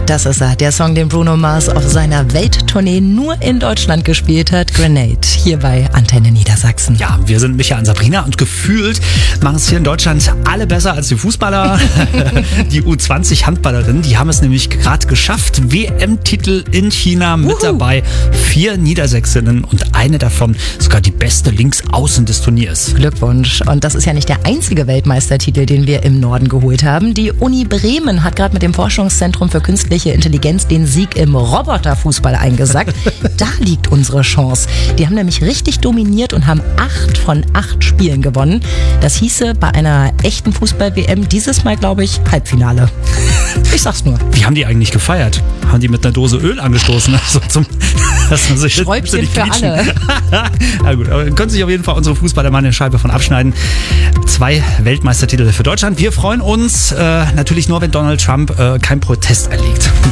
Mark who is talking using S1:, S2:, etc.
S1: Das ist er, der Song, den Bruno Mars auf seiner Welttournee nur in Deutschland gespielt hat. Grenade, hier bei Antenne Niedersachsen.
S2: Ja, wir sind Micha und Sabrina und gefühlt machen es hier in Deutschland alle besser als die Fußballer. Die U20-Handballerinnen, die haben es nämlich gerade geschafft. WM-Titel in China mit dabei. 4 Niedersächsinnen und eine davon sogar die beste Linksaußen des Turniers.
S1: Glückwunsch. Und das ist ja nicht der einzige Weltmeistertitel, den wir im Norden geholt haben. Die Uni Bremen hat gerade mit dem Forschungszentrum für künstliche Intelligenz den Sieg im Roboterfußball eingesackt. Da liegt unsere Chance. Die haben nämlich richtig dominiert und haben 8 von 8 Spielen gewonnen. Das hieße bei einer echten Fußball-WM dieses Mal, glaube ich, Halbfinale. Ich sag's nur.
S2: Wie haben die eigentlich gefeiert? Haben die mit einer Dose Öl angestoßen? Also dass man sich
S1: Schräubchen für alle.
S2: Na gut, aber können sich auf jeden Fall unsere Fußballer mal eine Scheibe von abschneiden. 2 Weltmeistertitel für Deutschland. Wir freuen uns natürlich nur, wenn Donald Trump keinen Protest erlegt.